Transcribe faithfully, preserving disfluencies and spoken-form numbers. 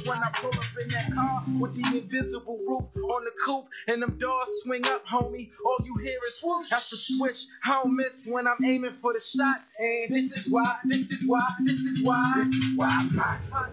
miss when I pull up in that car with the invisible roof on the coupe and them doors swing up, homie. All you hear is swoosh. That's the swish. I don't miss when I'm aiming for the shot. And this is why, this is why, this is why, this is why I'm hot.